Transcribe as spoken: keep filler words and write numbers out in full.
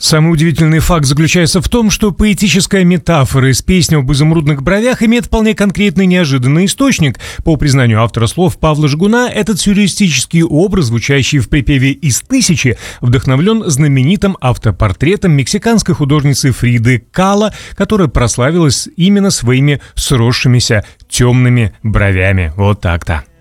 Самый удивительный факт заключается в том, что поэтическая метафора из песни об изумрудных бровях имеет вполне конкретный неожиданный источник. По признанию автора слов Павла Жгуна, этот сюрреалистический образ, звучащий в припеве «Из тысячи», вдохновлен знаменитым автопортретом мексиканской художницы Фриды Кало, которая прославилась именно своими сросшимися темными бровями. Вот так-то.